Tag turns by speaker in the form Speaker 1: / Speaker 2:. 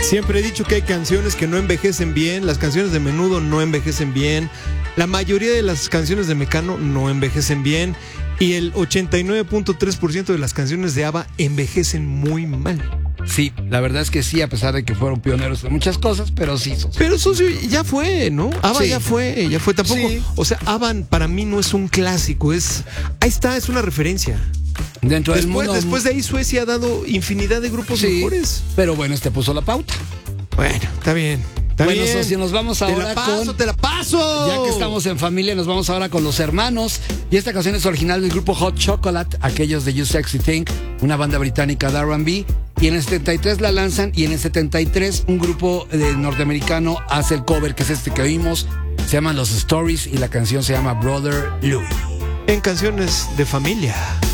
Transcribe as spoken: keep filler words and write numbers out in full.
Speaker 1: Siempre he dicho que hay canciones que no envejecen bien. Las canciones de Menudo no envejecen bien. La mayoría de las canciones de Mecano no envejecen bien. Y el ochenta y nueve punto tres por ciento de las canciones de ABBA envejecen muy mal.
Speaker 2: Sí, la verdad es que sí, a pesar de que fueron pioneros en muchas cosas, pero sí. Socio.
Speaker 1: Pero socio, ya fue, ¿no? ABBA
Speaker 2: Sí.
Speaker 1: ya fue, ya fue. Tampoco,
Speaker 2: Sí.
Speaker 1: o sea, ABBA para mí no es un clásico, es, ahí está, es una referencia.
Speaker 2: Dentro del
Speaker 1: Después,
Speaker 2: mundo.
Speaker 1: después de ahí Suecia ha dado infinidad de grupos
Speaker 2: Sí,
Speaker 1: mejores.
Speaker 2: pero bueno, este puso la pauta.
Speaker 1: Bueno, está bien. Está
Speaker 2: Bueno,
Speaker 1: bien.
Speaker 2: socio, nos vamos
Speaker 1: Te
Speaker 2: ahora
Speaker 1: la paso,
Speaker 2: con...
Speaker 1: te la paso.
Speaker 2: Ya que estamos en familia, nos vamos ahora con Los Hermanos. Y esta canción es original del grupo Hot Chocolate, aquellos de You Sexy Thing, una banda británica de R and B. Y en el setenta y tres la lanzan, y en el setenta y tres un grupo eh, norteamericano hace el cover, que es este que oímos. Se llaman Los Stories y la canción se llama Brother Louie.
Speaker 1: En canciones de familia.